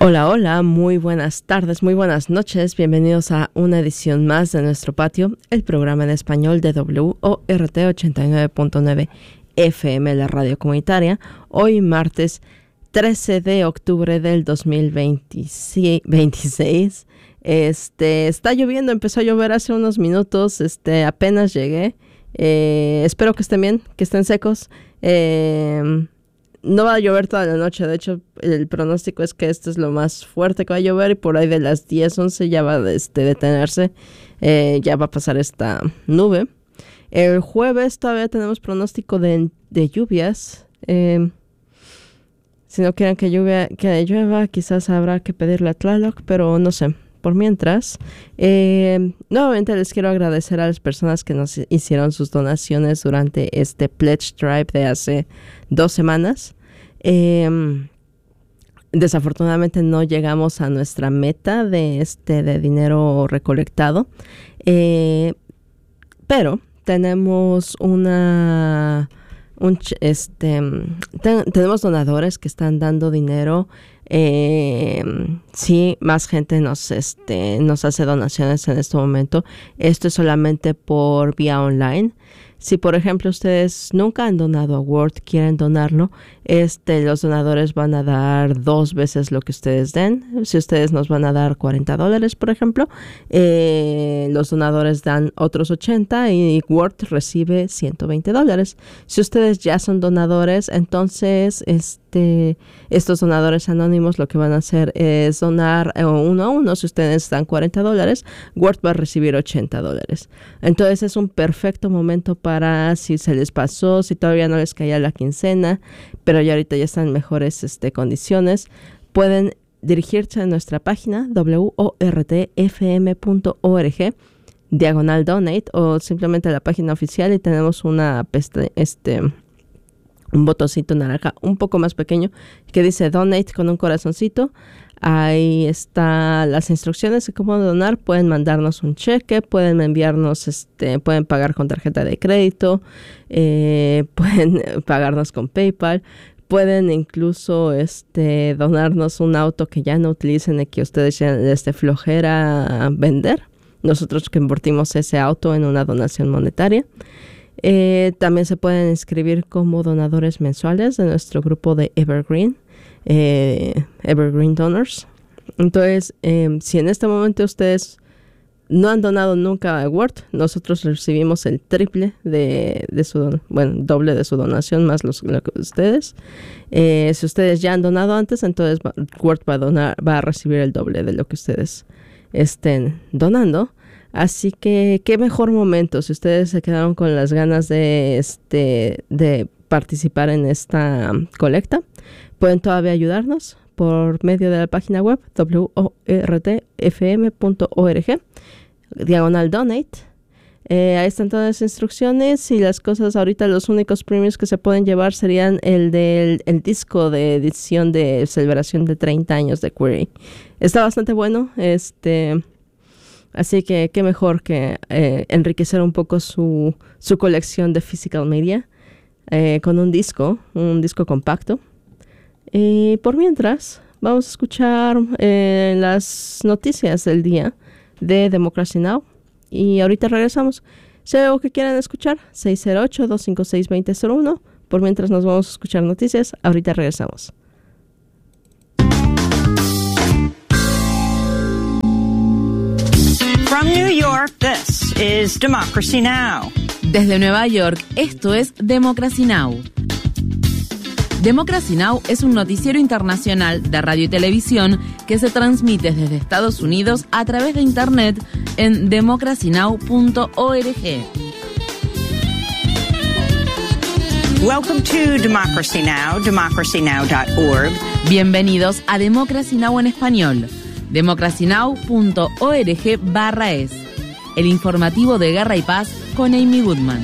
Hola, hola, muy buenas tardes, muy buenas noches. Bienvenidos a una edición más de Nuestro Patio, el programa en español de WORT 89.9 FM, la radio comunitaria. Hoy martes 13 de octubre del 2026. Está lloviendo, empezó a llover hace unos minutos, apenas llegué. Espero que estén bien, que estén secos. No va a llover toda la noche, de hecho el pronóstico es que esto es lo más fuerte que va a llover y por ahí de las 10, 11 ya va a detenerse, ya va a pasar esta nube. El jueves todavía tenemos pronóstico de lluvias, si no quieren que llueva quizás habrá que pedirle a Tlaloc, pero no sé. Por mientras, nuevamente les quiero agradecer a las personas que nos hicieron sus donaciones durante este Pledge Drive de hace 2 semanas. Desafortunadamente no llegamos a nuestra meta de dinero recolectado, pero tenemos tenemos donadores que están dando dinero. Sí, más gente nos hace donaciones en este momento. Esto es solamente por vía online. Si, por ejemplo, ustedes nunca han donado a WORT, quieren donarlo, los donadores van a dar 2 veces lo que ustedes den. Si ustedes nos van a dar $40, por ejemplo, los donadores dan otros 80 y WORT recibe $120. Si ustedes ya son donadores, entonces estos donadores anónimos lo que van a hacer es donar uno a uno. Si ustedes dan $40, WORT va a recibir $80. Entonces es un perfecto momento para, si se les pasó, si todavía no les caía la quincena, pero ya ahorita ya están en mejores condiciones, pueden dirigirse a nuestra página wortfm.org/donate o simplemente a la página oficial y tenemos un botoncito naranja un poco más pequeño que dice Donate con un corazoncito. Ahí están las instrucciones de cómo donar. Pueden mandarnos un cheque, pueden enviarnos, pueden pagar con tarjeta de crédito, pueden pagarnos con PayPal, pueden incluso donarnos un auto que ya no utilicen y que ustedes ya les dé flojera vender. Nosotros convertimos ese auto en una donación monetaria. También se pueden inscribir como donadores mensuales de nuestro grupo de Evergreen Donors. Entonces, si en este momento ustedes no han donado nunca a WORT, nosotros recibimos el triple doble de su donación más lo que ustedes. Si ustedes ya han donado antes, entonces WORT va a recibir el doble de lo que ustedes estén donando. Así que qué mejor momento si ustedes se quedaron con las ganas de participar en esta colecta. Pueden todavía ayudarnos por medio de la página web wortfm.org/donate. Ahí están todas las instrucciones y las cosas. Ahorita los únicos premios que se pueden llevar serían el disco de edición de celebración de 30 años de Query. Está bastante bueno. Así que qué mejor que enriquecer un poco su colección de physical media con un disco compacto. Y por mientras, vamos a escuchar las noticias del día de Democracy Now! Y ahorita regresamos. Si hay algo que quieran escuchar, 608-256-2001. Por mientras nos vamos a escuchar noticias, ahorita regresamos. From New York, this is Democracy Now! Desde Nueva York, esto es Democracy Now! Democracy Now! Es un noticiero internacional de radio y televisión que se transmite desde Estados Unidos a través de Internet en democracynow.org. Welcome to Democracy Now!, democracynow.org. Bienvenidos a Democracy Now! En español, democracynow.org/es. El informativo de Guerra y Paz con Amy Goodman.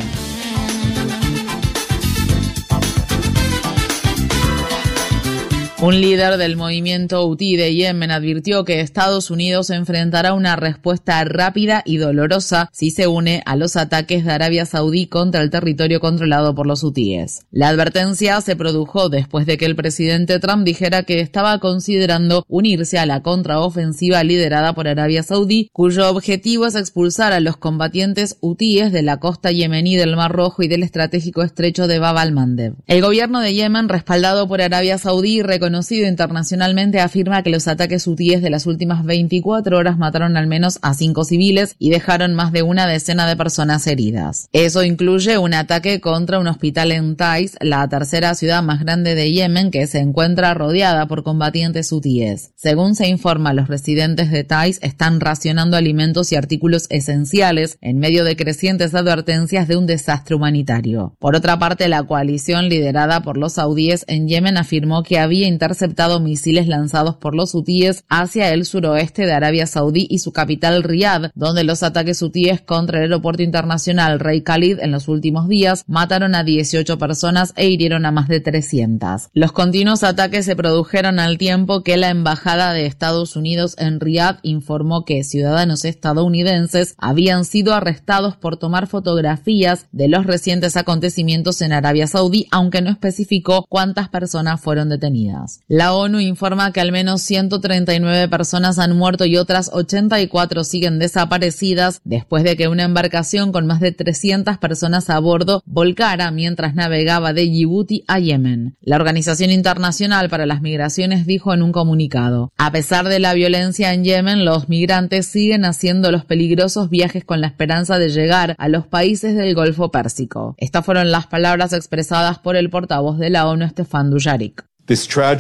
Un líder del movimiento Houthi de Yemen advirtió que Estados Unidos enfrentará una respuesta rápida y dolorosa si se une a los ataques de Arabia Saudí contra el territorio controlado por los hutíes. La advertencia se produjo después de que el presidente Trump dijera que estaba considerando unirse a la contraofensiva liderada por Arabia Saudí, cuyo objetivo es expulsar a los combatientes hutíes de la costa yemení del Mar Rojo y del estratégico estrecho de Bab al-Mandeb. El gobierno de Yemen, respaldado por Arabia Saudí, conocido internacionalmente, afirma que los ataques hutíes de las últimas 24 horas mataron al menos a 5 civiles y dejaron más de una decena de personas heridas. Eso incluye un ataque contra un hospital en Taiz, la tercera ciudad más grande de Yemen, que se encuentra rodeada por combatientes hutíes. Según se informa, los residentes de Taiz están racionando alimentos y artículos esenciales en medio de crecientes advertencias de un desastre humanitario. Por otra parte, la coalición liderada por los saudíes en Yemen afirmó que había interceptado misiles lanzados por los hutíes hacia el suroeste de Arabia Saudí y su capital Riad, donde los ataques hutíes contra el aeropuerto internacional Rey Khalid en los últimos días mataron a 18 personas e hirieron a más de 300. Los continuos ataques se produjeron al tiempo que la embajada de Estados Unidos en Riad informó que ciudadanos estadounidenses habían sido arrestados por tomar fotografías de los recientes acontecimientos en Arabia Saudí, aunque no especificó cuántas personas fueron detenidas. La ONU informa que al menos 139 personas han muerto y otras 84 siguen desaparecidas después de que una embarcación con más de 300 personas a bordo volcara mientras navegaba de Djibouti a Yemen. La Organización Internacional para las Migraciones dijo en un comunicado: a pesar de la violencia en Yemen, los migrantes siguen haciendo los peligrosos viajes con la esperanza de llegar a los países del Golfo Pérsico. Estas fueron las palabras expresadas por el portavoz de la ONU, Stefan Dujarric. Esta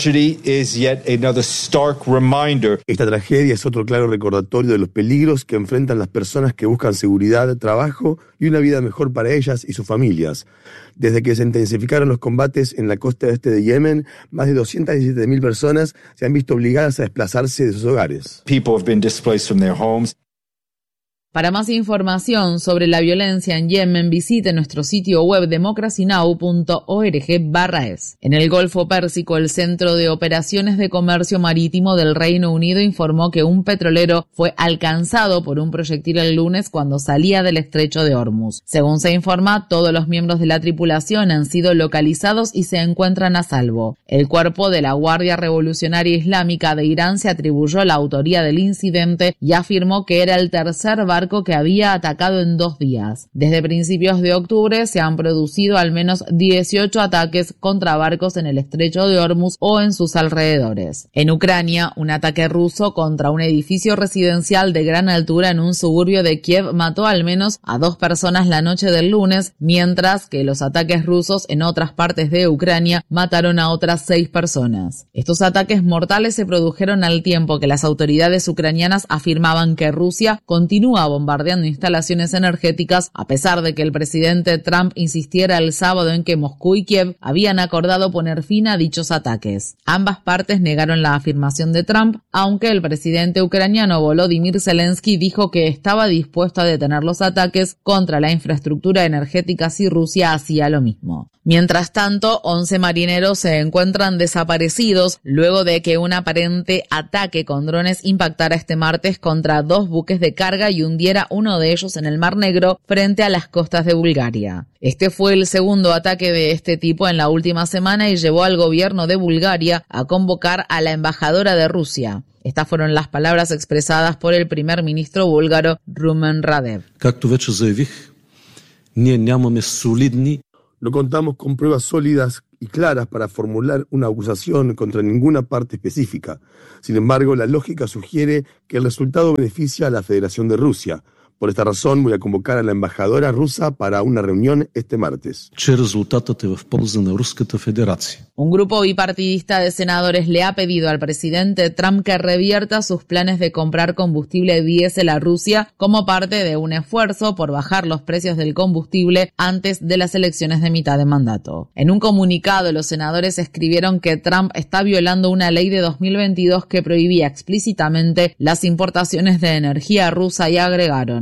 tragedia es otro claro recordatorio de los peligros que enfrentan las personas que buscan seguridad, trabajo y una vida mejor para ellas y sus familias. Desde que se intensificaron los combates en la costa este de Yemen, más de 217.000 personas se han visto obligadas a desplazarse de sus hogares. People have been displaced from their homes. Para más información sobre la violencia en Yemen, visite nuestro sitio web democracynow.org/es. En el Golfo Pérsico, el Centro de Operaciones de Comercio Marítimo del Reino Unido informó que un petrolero fue alcanzado por un proyectil el lunes cuando salía del estrecho de Hormuz. Según se informa, todos los miembros de la tripulación han sido localizados y se encuentran a salvo. El cuerpo de la Guardia Revolucionaria Islámica de Irán se atribuyó la autoría del incidente y afirmó que era el tercer barco que había atacado en 2 días. Desde principios de octubre se han producido al menos 18 ataques contra barcos en el estrecho de Hormuz o en sus alrededores. En Ucrania, un ataque ruso contra un edificio residencial de gran altura en un suburbio de Kiev mató al menos a 2 personas la noche del lunes, mientras que los ataques rusos en otras partes de Ucrania mataron a otras 6 personas. Estos ataques mortales se produjeron al tiempo que las autoridades ucranianas afirmaban que Rusia continúa bombardeando instalaciones energéticas, a pesar de que el presidente Trump insistiera el sábado en que Moscú y Kiev habían acordado poner fin a dichos ataques. Ambas partes negaron la afirmación de Trump, aunque el presidente ucraniano Volodymyr Zelensky dijo que estaba dispuesto a detener los ataques contra la infraestructura energética si Rusia hacía lo mismo. Mientras tanto, 11 marineros se encuentran desaparecidos luego de que un aparente ataque con drones impactara este martes contra 2 buques de carga y hundiera uno de ellos en el Mar Negro frente a las costas de Bulgaria. Este fue el segundo ataque de este tipo en la última semana y llevó al gobierno de Bulgaria a convocar a la embajadora de Rusia. Estas fueron las palabras expresadas por el primer ministro búlgaro Rumen Radev. No contamos con pruebas sólidas y claras para formular una acusación contra ninguna parte específica. Sin embargo, la lógica sugiere que el resultado beneficia a la Federación de Rusia. Por esta razón, voy a convocar a la embajadora rusa para una reunión este martes. Un grupo bipartidista de senadores le ha pedido al presidente Trump que revierta sus planes de comprar combustible diésel a Rusia como parte de un esfuerzo por bajar los precios del combustible antes de las elecciones de mitad de mandato. En un comunicado, los senadores escribieron que Trump está violando una ley de 2022 que prohibía explícitamente las importaciones de energía rusa y agregaron: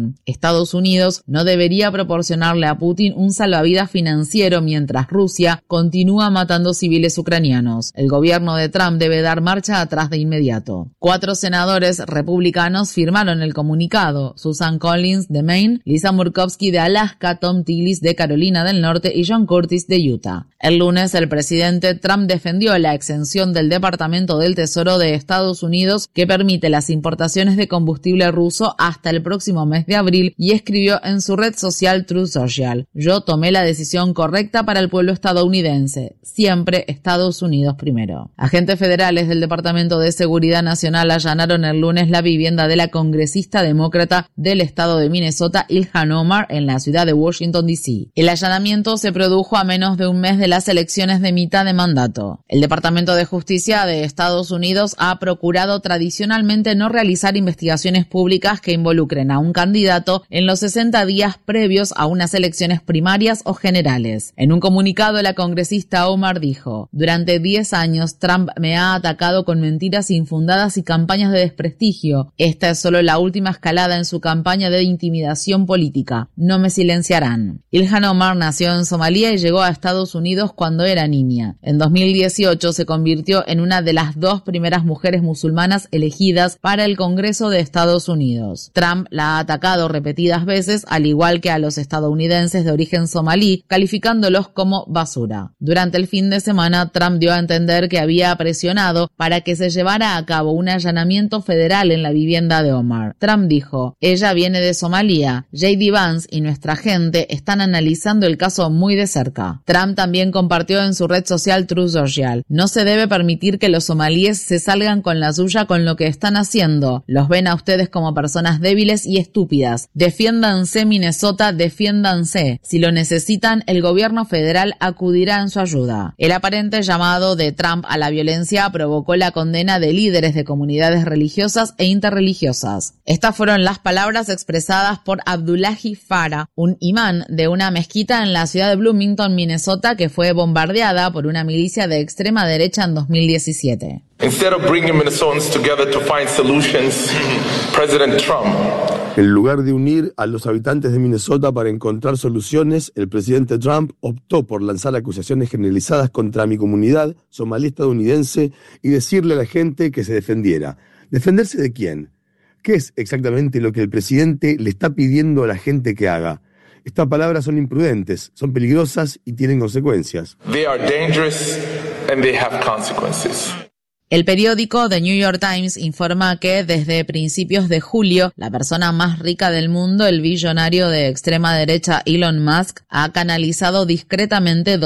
Irán. Estados Unidos no debería proporcionarle a Putin un salvavidas financiero mientras Rusia continúa matando civiles ucranianos. El gobierno de Trump debe dar marcha atrás de inmediato. 4 senadores republicanos firmaron el comunicado: Susan Collins de Maine, Lisa Murkowski de Alaska, Tom Tillis de Carolina del Norte y John Curtis de Utah. El lunes, el presidente Trump defendió la exención del Departamento del Tesoro de Estados Unidos que permite las importaciones de combustible ruso hasta el próximo mes de abril y escribió en su red social Truth Social: "Yo tomé la decisión correcta para el pueblo estadounidense. Siempre Estados Unidos primero". Agentes federales del Departamento de Seguridad Nacional allanaron el lunes la vivienda de la congresista demócrata del estado de Minnesota, Ilhan Omar, en la ciudad de Washington, D.C. El allanamiento se produjo a menos de un mes de las elecciones de mitad de mandato. El Departamento de Justicia de Estados Unidos ha procurado tradicionalmente no realizar investigaciones públicas que involucren a un candidato en los 60 días previos a unas elecciones primarias o generales. En un comunicado, la congresista Omar dijo: "Durante 10 años Trump me ha atacado con mentiras infundadas y campañas de desprestigio. Esta es solo la última escalada en su campaña de intimidación política. No me silenciarán". Ilhan Omar nació en Somalia y llegó a Estados Unidos cuando era niña. En 2018 se convirtió en una de las 2 primeras mujeres musulmanas elegidas para el Congreso de Estados Unidos. Trump la ha atacado repetidas veces, al igual que a los estadounidenses de origen somalí, calificándolos como basura. Durante el fin de semana, Trump dio a entender que había presionado para que se llevara a cabo un allanamiento federal en la vivienda de Omar. Trump dijo: "Ella viene de Somalia. J.D. Vance y nuestra gente están analizando el caso muy de cerca". Trump también compartió en su red social Truth Social: "No se debe permitir que los somalíes se salgan con la suya con lo que están haciendo. Los ven a ustedes como personas débiles y estúpidas. Defiéndanse, Minnesota, defiéndanse. Si lo necesitan, el gobierno federal acudirá en su ayuda". El aparente llamado de Trump a la violencia provocó la condena de líderes de comunidades religiosas e interreligiosas. Estas fueron las palabras expresadas por Abdullahi Farah, un imán de una mezquita en la ciudad de Bloomington, Minnesota, que fue bombardeada por una milicia de extrema derecha en 2017. Instead of bringing Minnesotans together to find solutions, President Trump. En lugar de unir a los habitantes de Minnesota para encontrar soluciones, el presidente Trump optó por lanzar acusaciones generalizadas contra mi comunidad somalí estadounidense y decirle a la gente que se defendiera. ¿Defenderse de quién? ¿Qué es exactamente lo que el presidente le está pidiendo a la gente que haga? Estas palabras son imprudentes, son peligrosas y tienen consecuencias. They are dangerous and they have consequences. El periódico The New York Times informa que desde principios de julio, la persona más rica del mundo, el billonario de extrema derecha Elon Musk, ha canalizado discretamente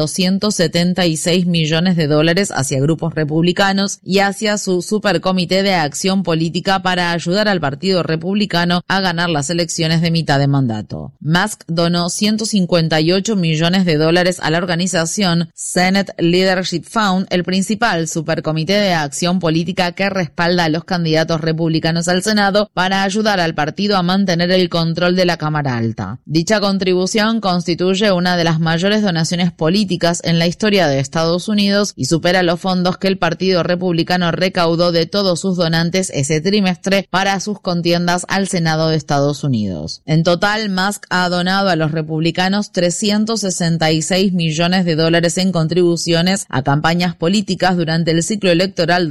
$276 millones hacia grupos republicanos y hacia su supercomité de acción política para ayudar al Partido Republicano a ganar las elecciones de mitad de mandato. Musk donó $158 millones a la organización Senate Leadership Fund, el principal supercomité de acción política que respalda a los candidatos republicanos al Senado para ayudar al partido a mantener el control de la Cámara Alta. Dicha contribución constituye una de las mayores donaciones políticas en la historia de Estados Unidos y supera los fondos que el Partido Republicano recaudó de todos sus donantes ese trimestre para sus contiendas al Senado de Estados Unidos. En total, Musk ha donado a los republicanos $366 millones en contribuciones a campañas políticas durante el ciclo electoral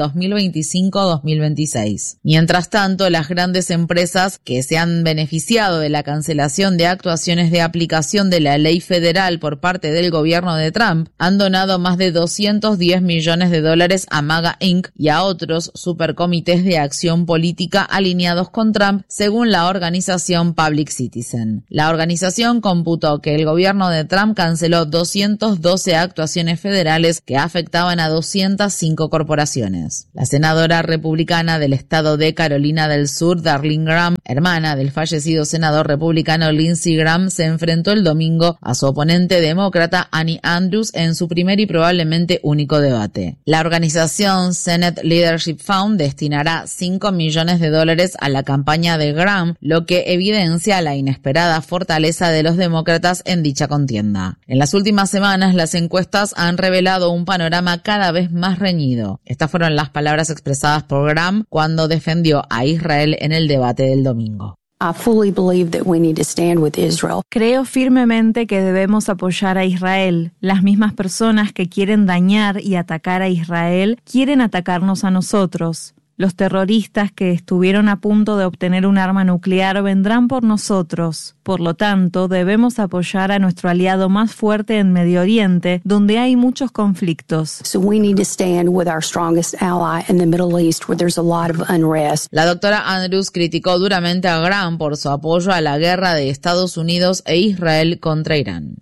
2025-2026. Mientras tanto, las grandes empresas que se han beneficiado de la cancelación de actuaciones de aplicación de la ley federal por parte del gobierno de Trump han donado más de $210 millones a MAGA Inc. y a otros supercomités de acción política alineados con Trump, según la organización Public Citizen. La organización computó que el gobierno de Trump canceló 212 actuaciones federales que afectaban a 205 corporaciones. La senadora republicana del estado de Carolina del Sur, Darlene Graham, hermana del fallecido senador republicano Lindsey Graham, se enfrentó el domingo a su oponente demócrata Annie Andrews en su primer y probablemente único debate. La organización Senate Leadership Fund destinará $5 millones a la campaña de Graham, lo que evidencia la inesperada fortaleza de los demócratas en dicha contienda. En las últimas semanas, las encuestas han revelado un panorama cada vez más reñido. Estas fueron las palabras expresadas por Graham cuando defendió a Israel en el debate del domingo. Creo firmemente que debemos apoyar a Israel. Las mismas personas que quieren dañar y atacar a Israel quieren atacarnos a nosotros. Los terroristas que estuvieron a punto de obtener un arma nuclear vendrán por nosotros. Por lo tanto, debemos apoyar a nuestro aliado más fuerte en Medio Oriente, donde hay muchos conflictos. La doctora Andrews criticó duramente a Graham por su apoyo a la guerra de Estados Unidos e Israel contra Irán.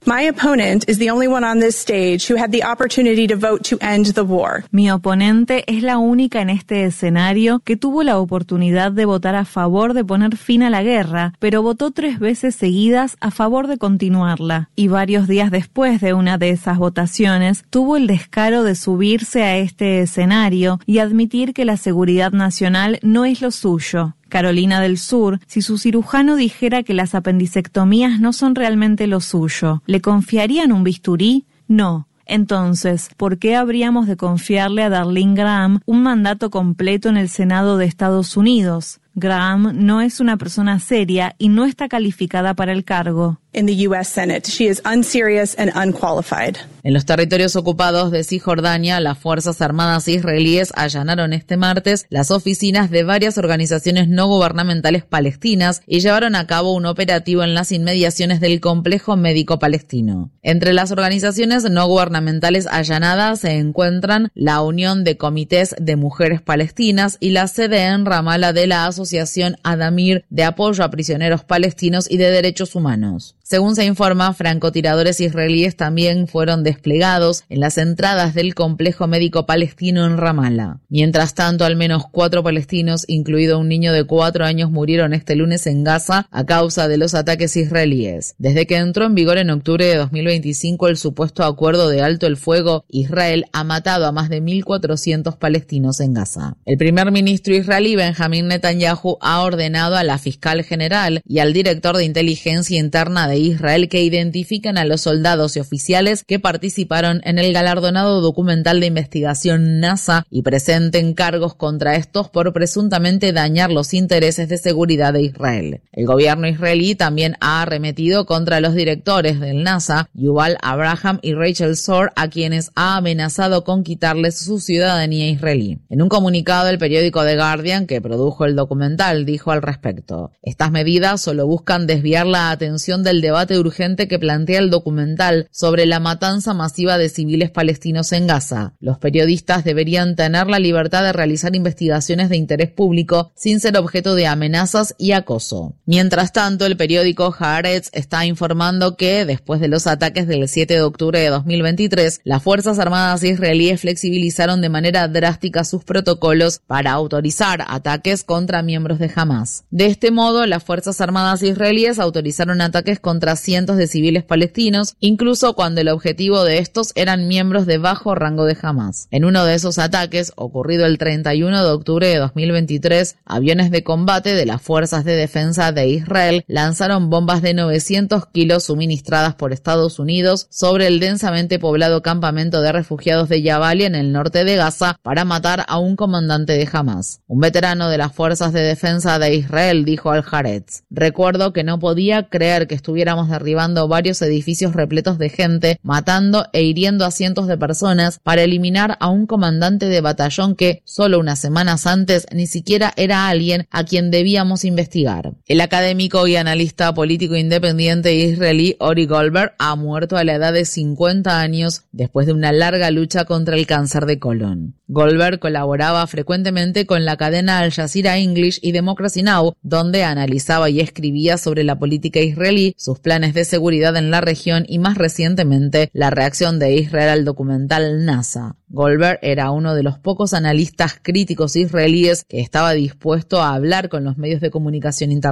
Mi oponente es la única en este escenario que tuvo la oportunidad de votar a favor de poner fin a la guerra, pero votó 3 veces seguidas a favor de continuarla. Y varios días después de una de esas votaciones, tuvo el descaro de subirse a este escenario y admitir que la seguridad nacional no es lo suyo. Carolina del Sur, si su cirujano dijera que las apendicectomías no son realmente lo suyo, ¿le confiarían un bisturí? No. Entonces, ¿por qué habríamos de confiarle a Darlene Graham un mandato completo en el Senado de Estados Unidos? Graham no es una persona seria y no está calificada para el cargo. In the U.S. Senate, she is unserious and unqualified. En los territorios ocupados de Cisjordania, las Fuerzas Armadas israelíes allanaron este martes las oficinas de varias organizaciones no gubernamentales palestinas y llevaron a cabo un operativo en las inmediaciones del complejo médico palestino. Entre las organizaciones no gubernamentales allanadas se encuentran la Unión de Comités de Mujeres Palestinas y la sede en Ramallah de la Asociación Adamir de Apoyo a Prisioneros Palestinos y de Derechos Humanos. Según se informa, francotiradores israelíes también fueron desplegados en las entradas del complejo médico palestino en Ramallah. Mientras tanto, al menos 4 palestinos, incluido un niño de 4 años, murieron este lunes en Gaza a causa de los ataques israelíes. Desde que entró en vigor en octubre de 2025 el supuesto acuerdo de alto el fuego, Israel ha matado a más de 1.400 palestinos en Gaza. El primer ministro israelí, Benjamín Netanyahu, ha ordenado a la fiscal general y al director de inteligencia interna de Israel que identifican a los soldados y oficiales que participaron en el galardonado documental de investigación NASA y presenten cargos contra estos por presuntamente dañar los intereses de seguridad de Israel. El gobierno israelí también ha arremetido contra los directores del NASA, Yuval Abraham y Rachel Sor, a quienes ha amenazado con quitarles su ciudadanía israelí. En un comunicado, el periódico The Guardian, que produjo el documental, dijo al respecto: estas medidas solo buscan desviar la atención del debate urgente que plantea el documental sobre la matanza masiva de civiles palestinos en Gaza. Los periodistas deberían tener la libertad de realizar investigaciones de interés público sin ser objeto de amenazas y acoso. Mientras tanto, el periódico Haaretz está informando que, después de los ataques del 7 de octubre de 2023, las Fuerzas Armadas israelíes flexibilizaron de manera drástica sus protocolos para autorizar ataques contra miembros de Hamás. De este modo, las Fuerzas Armadas israelíes autorizaron ataques contra cientos de civiles palestinos, incluso cuando el objetivo de estos eran miembros de bajo rango de Hamás. En uno de esos ataques, ocurrido el 31 de octubre de 2023, aviones de combate de las Fuerzas de Defensa de Israel lanzaron bombas de 900 kilos suministradas por Estados Unidos sobre el densamente poblado campamento de refugiados de Jabalia en el norte de Gaza para matar a un comandante de Hamás. Un veterano de las Fuerzas de Defensa de Israel dijo al Haaretz: recuerdo que no podía creer que estuviéramos derribando varios edificios repletos de gente, matando e hiriendo a cientos de personas para eliminar a un comandante de batallón que, solo unas semanas antes, ni siquiera era alguien a quien debíamos investigar. El académico y analista político independiente israelí Ori Goldberg ha muerto a la edad de 50 años después de una larga lucha contra el cáncer de colon. Goldberg colaboraba frecuentemente con la cadena Al Jazeera English y Democracy Now!, donde analizaba y escribía sobre la política israelí, sus planes de seguridad en la región y, más recientemente, la reacción de Israel al documental NASA. Goldberg era uno de los pocos analistas críticos israelíes que estaba dispuesto a hablar con los medios de comunicación internacionales.